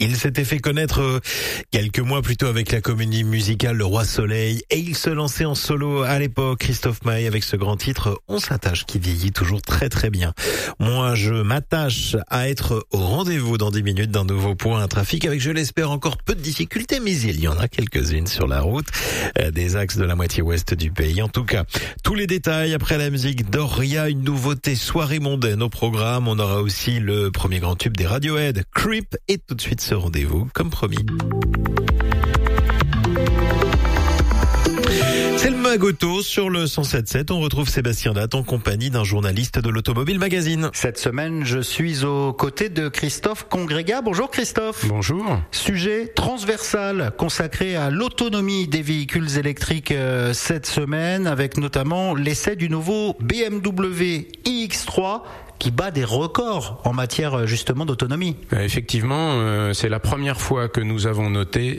Il s'était fait connaître quelques mois plus tôt avec la comédie musicale Le Roi Soleil et il se lançait en solo à l'époque, Christophe Maé, avec ce grand titre On s'attache qui vieillit toujours très très bien. Moi, je m'attache à être au rendez-vous dans 10 minutes d'un nouveau point à trafic avec, je l'espère, encore peu de difficultés, mais il y en a quelques-unes sur la route des axes de la moitié ouest du pays. En tout cas, tous les détails après la musique d'Oria, une nouveauté soirée mondaine au programme. On aura aussi le premier grand tube des Radiohead, Creep, et tout de suite ce rendez-vous, comme promis. C'est le Magoto sur le 107.7. On retrouve Sébastien Datte en compagnie d'un journaliste de l'Automobile Magazine. Cette semaine, je suis aux côtés de Christophe Congrégat. Bonjour Christophe. Bonjour. Sujet transversal consacré à l'autonomie des véhicules électriques cette semaine, avec notamment l'essai du nouveau BMW iX3 qui bat des records en matière justement d'autonomie. Effectivement, c'est la première fois que nous avons noté